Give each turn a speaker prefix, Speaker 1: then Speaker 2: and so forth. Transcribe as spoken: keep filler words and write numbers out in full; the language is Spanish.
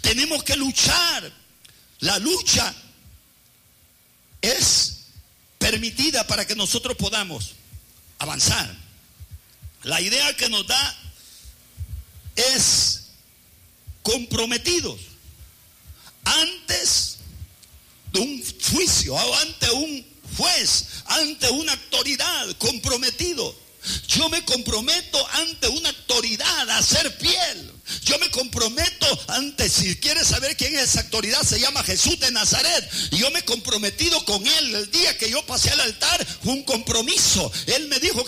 Speaker 1: tenemos que luchar. La lucha es permitida para que nosotros podamos avanzar. La idea que nos da es comprometidos antes de un juicio, o ante un juez, ante una autoridad, comprometido. Yo me comprometo ante una autoridad a ser fiel. Yo me comprometo ante, si quieres saber quién es esa autoridad, se llama Jesús de Nazaret. Y yo me he comprometido con Él. El día que yo pasé al altar fue un compromiso. Él me dijo que